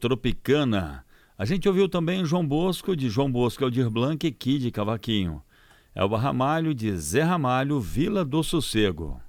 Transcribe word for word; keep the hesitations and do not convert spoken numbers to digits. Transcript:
Tropicana. A gente ouviu também João Bosco, de João Bosco Aldir Blanc e Kid Cavaquinho. Elba Ramalho, de Zé Ramalho, Vila do Sossego.